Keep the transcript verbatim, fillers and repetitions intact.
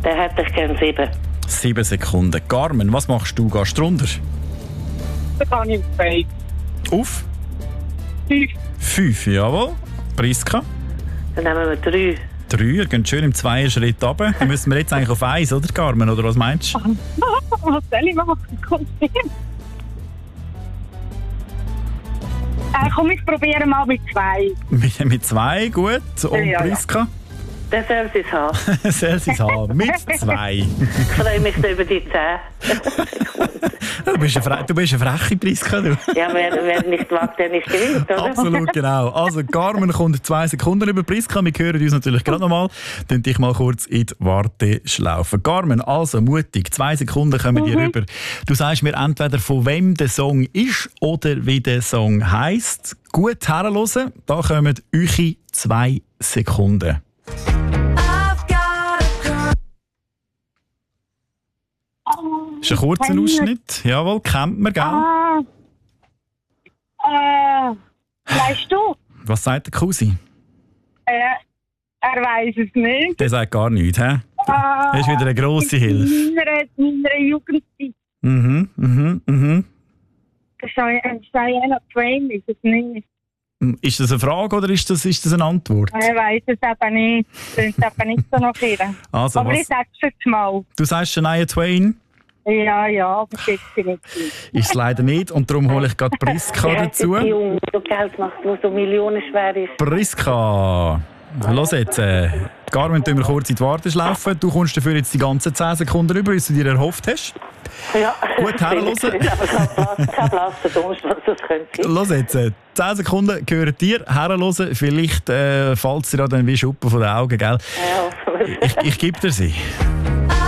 Dann hätte ich gerne sieben. Sieben Sekunden. Carmen, was machst du? Gehst du runter? Da kann ich zwei. Auf? Fünf. Fünf, jawohl. Priska? Dann nehmen wir drei. Drei, ihr geht schön im zweiten Schritt runter. Dann müssen wir jetzt eigentlich auf eins, oder Carmen? Oder was meinst du? Was soll ich machen? Kommt hin. Äh, komm, ich probiere mal mit zwei. Mit, mit zwei, gut. Und Ja, ja. Priska? Dann soll sie es haben. Soll sie es haben. Mit zwei. Ich freue mich so über die zehn. Du bist eine, Fre du bist eine freche Priska, du. Ja, wer, wer nicht wagt, der nicht gewinnt, oder? Absolut, genau. Also, Carmen kommt zwei Sekunden über Priska. Wir hören uns natürlich gerade nochmal. Dann dich mal kurz in die Warteschlaufe. Carmen, also mutig. Zwei Sekunden kommen dir Mhm. rüber. Du sagst mir entweder, von wem der Song ist oder wie der Song heisst. Gut herhören. Da kommen eure zwei Sekunden. Das ist ein kurzer Ausschnitt. Jawohl, kennt man, gell? Ah. Äh, weißt du? Was sagt der Cousin? Äh, er weiß es nicht. Der sagt gar nichts, hä? Ah, Das ist wieder eine grosse Hilfe. In meiner, meiner Jugendzeit. Mhm, mhm, mhm. Diana Twain ist es nicht. Ist das eine Frage oder ist das, ist das eine Antwort? Er weiß es eben nicht. Das ist eben nicht so nach ihr. Also, Aber was- ich sage es jetzt mal. Du sagst Shania Twain? Ja, ja, aber das ist sie nicht. Ist es leider nicht und darum hole ich gerade Priska dazu. Die Junge, so Geld macht, wo so Millionen schwer ist. Priska, los jetzt. Äh, Carmen, tun wir kurz in die Warteschlaufe. Du kommst dafür jetzt die ganzen zehn Sekunden rüber, wie du dir erhofft hast. Ja. Gut, herhören. Kein blasser Dunst, was das könnte sein. Los jetzt. Äh, zehn Sekunden gehören dir. Herhören. Vielleicht äh, fällt es dir ja dann wie Schuppen von den Augen, gell? Ja, Ich, ich gebe dir sie.